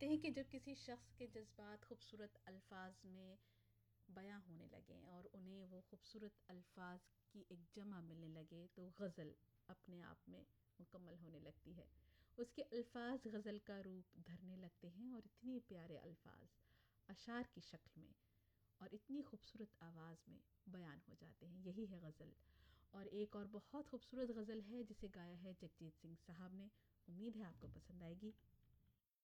कहते हैं कि जब किसी शख्स के जज़्बात खूबसूरत अल्फाज में बयां होने लगें और उन्हें वो खूबसूरत अल्फाज की एक जमा मिलने लगे तो गज़ल अपने आप में मुकम्मल होने लगती है। उसके अल्फाज गज़ल का रूप धरने लगते हैं और इतने प्यारे अल्फाज अशार की शक्ल में और इतनी खूबसूरत आवाज़ में बयान हो जाते हैं। यही है गज़ल। और एक और बहुत खूबसूरत गज़ल है जिसे गाया है जगजीत सिंह साहब ने। उम्मीद है आपको पसंद आएगी।